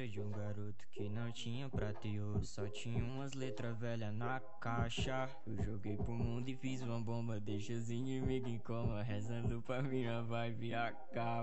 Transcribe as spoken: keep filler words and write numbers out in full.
história de um garoto que não tinha prata e ouro, só tinha umas letras velhas na caixa. Eu joguei pro mundo e fiz uma bomba, deixa os inimigos em coma, rezando pra minha vibe acabar.